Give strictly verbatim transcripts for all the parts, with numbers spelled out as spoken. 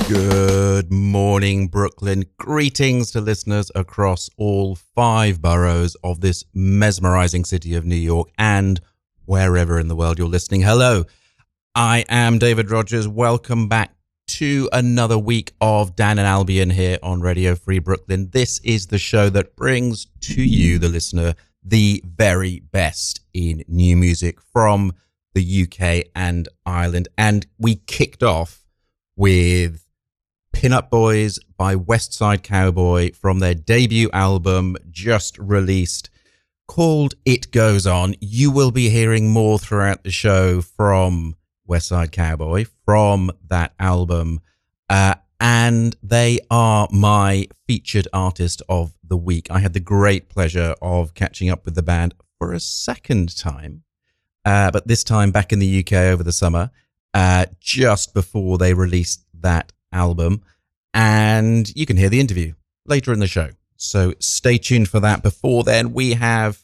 Good morning, Brooklyn. Greetings to listeners across all five boroughs of this mesmerizing city of New York and wherever in the world you're listening. Hello, I am David Rogers. Welcome back to another week of Dan and Albion here on Radio Free Brooklyn. This is the show that brings to you, the listener, the very best in new music from the U K and Ireland. And we kicked off with Pin-Up Boys by Westside Cowboy from their debut album just released called It Goes On. You will be hearing more throughout the show from Westside Cowboy, from that album, uh, and they are my featured artist of the week. I had the great pleasure of catching up with the band for a second time, uh, but this time back in the U K over the summer, uh, just before they released that album, and you can hear the interview later in the show, so stay tuned for that. Before then, we have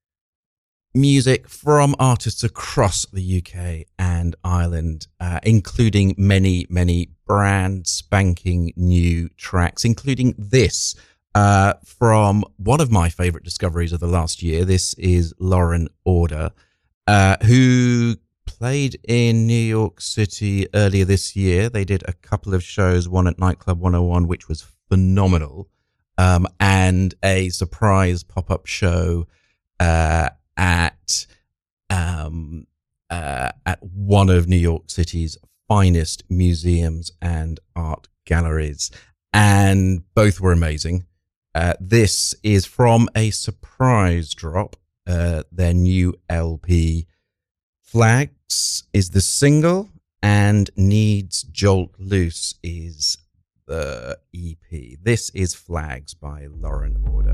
music from artists across the U K and Ireland, uh, including many, many brand spanking new tracks, including this uh, from one of my favorite discoveries of the last year. This is Lauren Order, uh, who played in New York City earlier this year. They did a couple of shows, one at Nightclub one oh one, which was phenomenal, um, and a surprise pop-up show uh, at um, uh, at one of New York City's finest museums and art galleries, and both were amazing. Uh, this is from a surprise drop, uh, their new L P. Flags is the single, and Needs Jolt Loose is the E P. This is Flags by Lauren Order.